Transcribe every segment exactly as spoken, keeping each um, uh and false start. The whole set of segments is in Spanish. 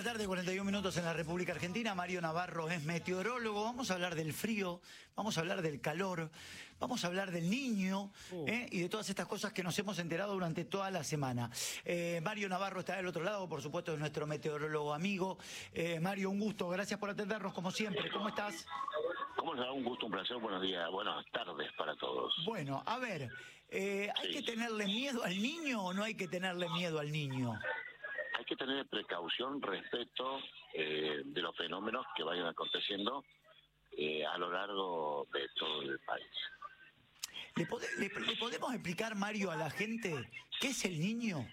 tarde, cuarenta y un minutos en la República Argentina. Mario Navarro es meteorólogo. Vamos a hablar del frío, vamos a hablar del calor, vamos a hablar del niño uh. ¿eh? y de todas estas cosas que nos hemos enterado durante toda la semana. Eh, Mario Navarro está del otro lado, por supuesto, es nuestro meteorólogo amigo. Eh, Mario, un gusto, gracias por atendernos como siempre. ¿Cómo estás? ¿Cómo les da? Un gusto, un placer, buenos días, buenas tardes para todos. Bueno, a ver, eh, ¿hay sí. que tenerle miedo al niño o no hay que tenerle miedo al niño? Hay que tener precaución respecto eh, de los fenómenos que vayan aconteciendo eh, a lo largo de todo el país. ¿Le, pod le, ¿Le podemos explicar, Mario, a la gente qué es el niño?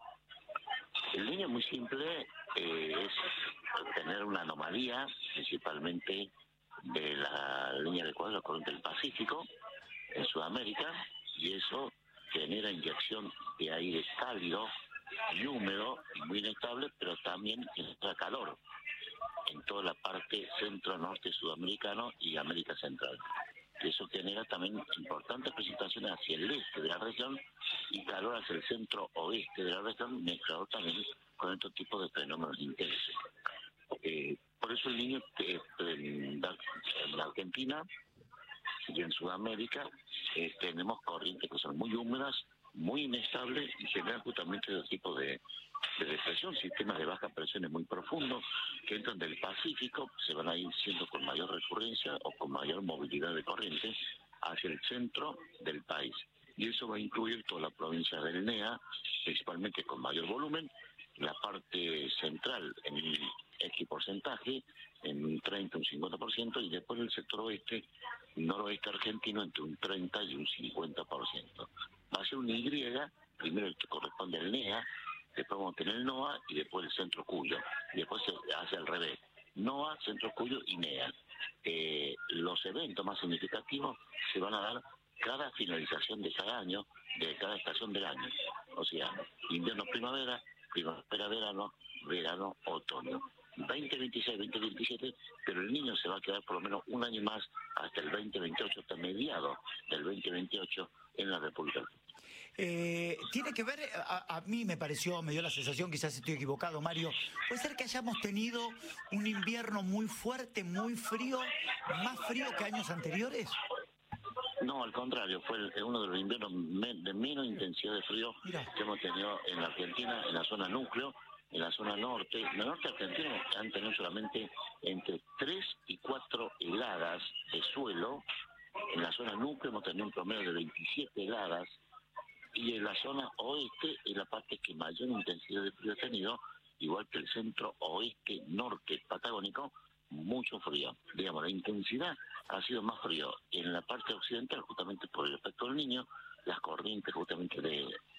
El niño es muy simple, eh, es tener una anomalía, principalmente de la línea de cuadro corriente del Pacífico, en Sudamérica, y eso genera inyección de aire cálido y húmedo y muy inestable, pero también genera calor en toda la parte centro-norte sudamericano y América Central. Eso genera también importantes precipitaciones hacia el este de la región y calor hacia el centro-oeste de la región, mezclado también con estos tipos de fenómenos intensos. Eh, por eso el niño eh, en la Argentina y en Sudamérica eh, tenemos corrientes que son muy húmedas, muy inestables y generan justamente ese tipo de, de depresión, sistemas de baja presión muy profundos que entran del Pacífico, se van a ir siendo con mayor recurrencia o con mayor movilidad de corriente hacia el centro del país. Y eso va a incluir toda la provincia del N E A, principalmente con mayor volumen, la parte central en X porcentaje, en un treinta, un cincuenta por ciento, y después el sector oeste, noroeste argentino, entre un treinta y un cincuenta por ciento. Va a ser una Y, primero el que corresponde al N E A, después vamos a tener el NOA y después el centro Cuyo. Y después se hace al revés, NOA, centro Cuyo y N E A. Eh, los eventos más significativos se van a dar cada finalización de cada año, de cada estación del año. O sea, invierno-primavera, primavera-verano, verano-otoño. veinte veintiséis, veinte veintisiete, pero el niño se va a quedar por lo menos un año más hasta el veinte veintiocho, hasta mediados del veinte veintiocho en la República. Eh, tiene que ver, a, a mí me pareció, me dio la sensación, quizás estoy equivocado, Mario, puede ser que hayamos tenido un invierno muy fuerte, muy frío, más frío que años anteriores. No, al contrario, fue el, uno de los inviernos me, de menos intensidad de frío Mira. que hemos tenido en la Argentina, en la zona núcleo, en la zona norte. En la norte argentina han tenido solamente entre tres y cuatro heladas de suelo. En la zona núcleo hemos tenido un promedio de veintisiete heladas. Y en la zona oeste es la parte que mayor intensidad de frío ha tenido, igual que el centro oeste norte patagónico, mucho frío. Digamos, la intensidad ha sido más frío en la parte occidental, justamente por el efecto del niño, las corrientes justamente de